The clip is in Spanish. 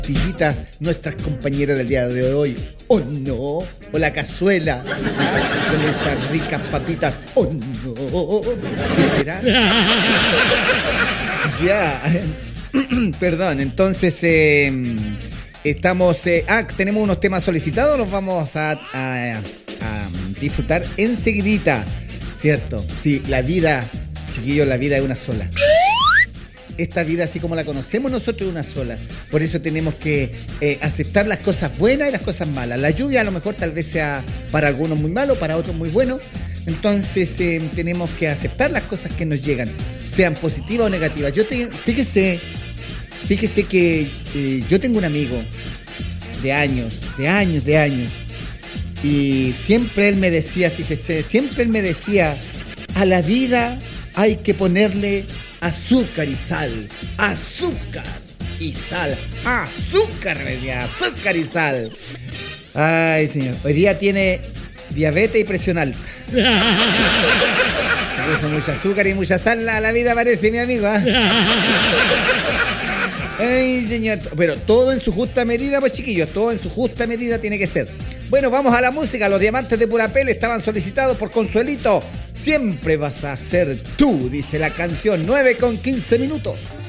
Fillitas, nuestras compañeras del día de hoy. Oh no, o la cazuela con esas ricas papitas. Oh no, ¿qué será? Ya, perdón, entonces tenemos unos temas solicitados, los vamos a disfrutar enseguidita, ¿cierto? Sí, la vida, chiquillos, la vida es una sola. Esta vida, así como la conocemos nosotros, es una sola. Por eso tenemos que aceptar las cosas buenas y las cosas malas. La lluvia a lo mejor tal vez sea para algunos muy malo, para otros muy bueno. Entonces tenemos que aceptar las cosas que nos llegan, sean positivas o negativas. Fíjese que yo tengo un amigo de años. Y siempre él me decía, a la vida hay que ponerle azúcar y sal. Azúcar y sal. Azúcar y sal. Ay, señor. Hoy día tiene diabetes y presión alta. Puso mucho azúcar y mucha sal a la vida, parece, mi amigo. Ay, señor. Pero todo en su justa medida, pues, chiquillos. Todo en su justa medida tiene que ser. Bueno, vamos a la música. Los diamantes de pura pele estaban solicitados por Consuelito. Siempre vas a ser tú, dice la canción. 9:15.